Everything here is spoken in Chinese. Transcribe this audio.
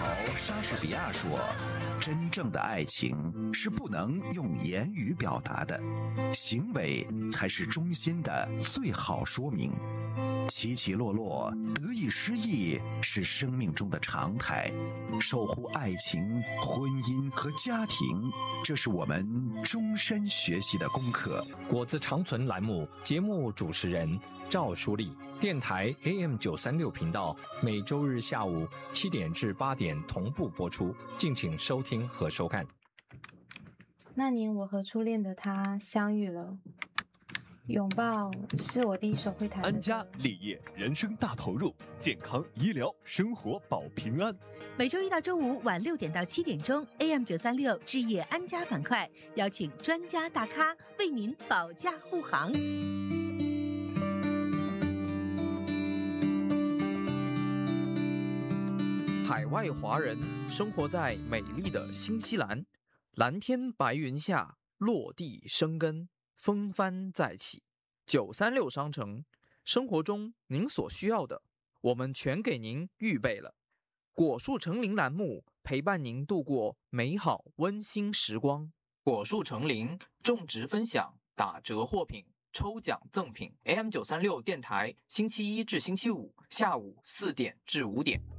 莎士比亚说，真正的爱情是不能用言语表达的，行为才是衷心的最好说明。起起落落，得意失意是生命中的常态。守护爱情、婚姻和家庭，这是我们终身学习的功课。 果子长存栏目节目主持人赵淑丽，电台 AM936 频道，每周日下午7点至8点同步播出，敬请收听和收看。 那年我和初恋的他相遇了，拥抱是我第一首会弹的歌。 安家立业，人生大投入，健康医疗生活保平安。 每周一到周五晚6点到7点钟 ，AM936 置业安家板块，邀请专家大咖为您保驾护航。 海外华人生活在美丽的新西兰，蓝天白云下落地生根，风帆再起。936商城，生活中您所需要的，我们全给您预备了。果树成林栏目陪伴您度过美好温馨时光。果树成林种植分享，打折货品，抽奖赠品。AM936 电台，星期一至星期五下午4点至5点。